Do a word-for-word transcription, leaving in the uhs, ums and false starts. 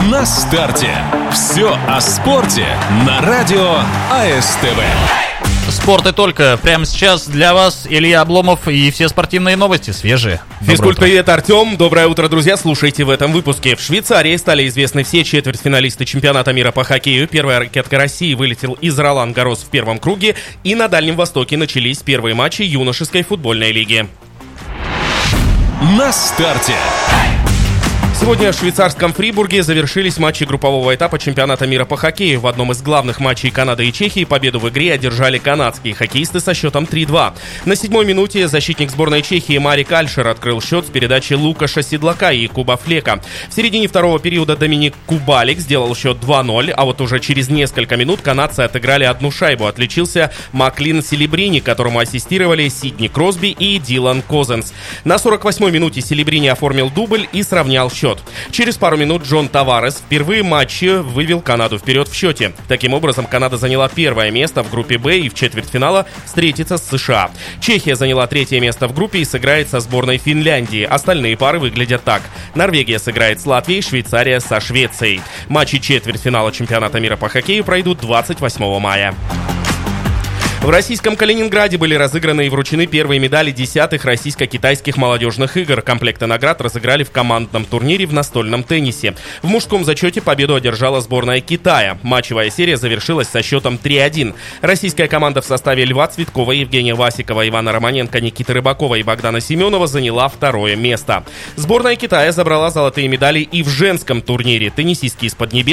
На старте. Все о спорте на радио АСТВ. Спорт и только. Прямо сейчас для вас Илья Обломов и все спортивные новости свежие. Физкульт-привет, Артем. Доброе утро, друзья. Слушайте в этом выпуске. В Швейцарии стали известны все четвертьфиналисты чемпионата мира по хоккею. Первая ракетка России вылетел из Ролан-Гарос в первом круге. И на Дальнем Востоке начались первые матчи юношеской футбольной лиги. На старте. Сегодня в швейцарском Фрибурге завершились матчи группового этапа чемпионата мира по хоккею. В одном из главных матчей Канады и Чехии победу в игре одержали канадские хоккеисты со счетом три-два. На седьмой минуте защитник сборной Чехии Марик Альшер открыл счет с передачи Лукаша Седлака и Куба Флека. В середине второго периода Доминик Кубалик сделал счет два-ноль, а вот уже через несколько минут канадцы отыграли одну шайбу. Отличился Маклин Селебрини, которому ассистировали Сидни Кросби и Дилан Козенс. На сорок восьмой минуте Селебрини оформил дубль и сравнял счет. Через пару минут Джон Таварес впервые в матче вывел Канаду вперед в счете. Таким образом, Канада заняла первое место в группе «Б» и в четвертьфинала встретится с США. Чехия заняла третье место в группе и сыграет со сборной Финляндии. Остальные пары выглядят так. Норвегия сыграет с Латвией, Швейцария со Швецией. Матчи четвертьфинала чемпионата мира по хоккею пройдут двадцать восьмого мая. В российском Калининграде были разыграны и вручены первые медали десятых российско-китайских молодежных игр. Комплекты наград разыграли в командном турнире в настольном теннисе. В мужском зачете победу одержала сборная Китая. Матчевая серия завершилась со счетом три-один. Российская команда в составе Льва Цветкова, Евгения Васикова, Ивана Романенко, Никиты Рыбакова и Богдана Семенова заняла второе место. Сборная Китая забрала золотые медали и в женском турнире. Теннисистки из Поднебесной